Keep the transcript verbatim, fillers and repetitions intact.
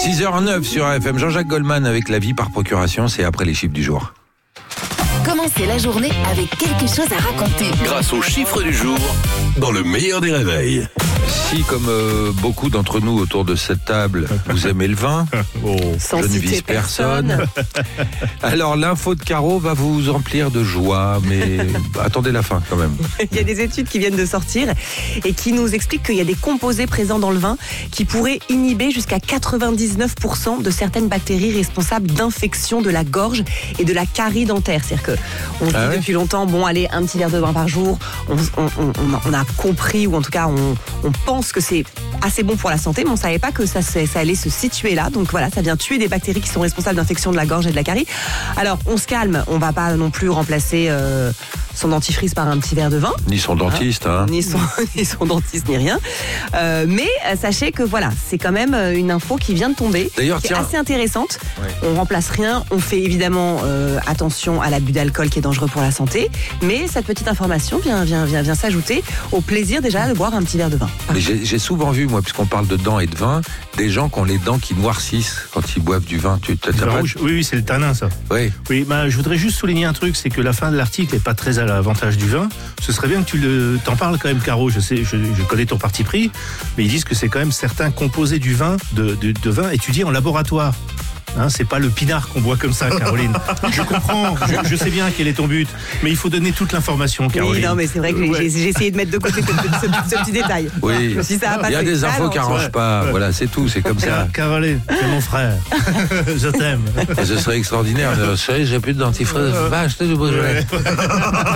six heures neuf sur R F M. Jean-Jacques Goldman avec la vie par procuration, c'est après les chiffres du jour. Commencez la journée avec quelque chose à raconter. Grâce aux chiffres du jour, dans le meilleur des réveils. Si, comme euh, beaucoup d'entre nous autour de cette table, vous aimez le vin, Oh. Sans je ne citer vise personne. personne. Alors l'info de Caro va vous remplir de joie, mais attendez la fin quand même. Il y a des études qui viennent de sortir et qui nous expliquent qu'il y a des composés présents dans le vin qui pourraient inhiber jusqu'à quatre-vingt-dix-neuf pour cent de certaines bactéries responsables d'infections de la gorge et de la carie dentaire. C'est-à-dire qu'on se Ah dit ouais depuis longtemps, bon allez, un petit verre de vin par jour, on, on- on- on a compris, ou en tout cas on, on pense que c'est assez bon pour la santé, mais on ne savait pas que ça, ça allait se situer là. Donc voilà, ça vient tuer des bactéries qui sont responsables d'infections de la gorge et de la carie. Alors on se calme, on ne va pas non plus remplacer euh, son dentifrice par un petit verre de vin. Ni son dentiste, hein. Ni son, ni son dentiste, ni rien. Euh, mais euh, sachez que voilà, c'est quand même euh, une info qui vient de tomber, D'ailleurs, qui est tiens. assez intéressante. Ouais. On remplace rien, on fait évidemment euh, attention à l'abus d'alcool qui est dangereux pour la santé, mais cette petite information vient, vient, vient, vient s'ajouter au plaisir déjà de boire un petit verre de vin. Mais j'ai, j'ai souvent vu, moi, puisqu'on parle de dents et de vin, des gens qui ont les dents qui noircissent quand ils boivent du vin. Tu t'as, Du t'as vin pas- rouge. Oui, oui, c'est le tanin, ça. Ouais. Oui, bah, je voudrais juste souligner un truc, c'est que la fin de l'article n'est pas très à l'avantage du vin. Ce serait bien que tu le, t'en parles quand même, Caro. Je sais, je, je connais ton parti pris, mais ils disent que c'est quand même certains composés du vin, de, de, de vin étudiés en laboratoire. Hein, c'est pas le pinard qu'on boit comme ça, Caroline. Je comprends, je, je sais bien quel est ton but, mais il faut donner toute l'information, Caroline. Oui, non, mais c'est vrai que j'ai, Ouais. j'ai- j'ai essayé de mettre de côté ce, ce- ce petit détail. Oui. Je me suis dit, ça va Il y a passer. des infos Ah, non, qui n'arrangent ouais. pas. Ouais. Voilà, c'est tout. C'est comme ça. Car- Caroline, c'est mon frère. Je t'aime. Et ce serait extraordinaire. Je sais, j'ai plus de dentifrice. Va acheter du Beaujolais.